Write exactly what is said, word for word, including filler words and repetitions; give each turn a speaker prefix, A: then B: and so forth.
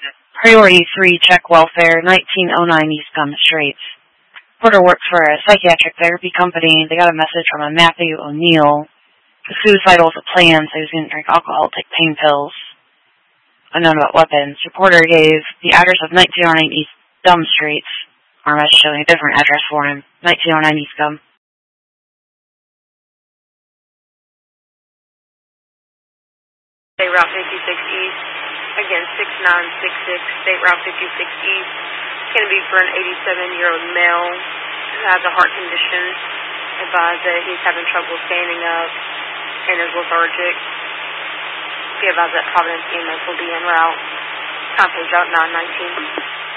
A: Priority three, check welfare, nineteen oh nine East Gum Straits. Porter works for a psychiatric therapy company. They got a message from a Matthew O'Neill. The suicidal was a plan, so he was going to drink alcohol, take pain pills. Unknown about weapons. Reporter gave the address of nineteen oh nine East Gum Straits. Our message showing a different address for him. nineteen oh nine East Gum.
B: State Route fifty-six East. Again, six nine six six, State Route fifty-six East. It's going to be for an eighty-seven-year-old male who has a heart condition. Advised that he's having trouble standing up and is lethargic. Be advised that Providence E M S will be en route. Time page out nine nineteen.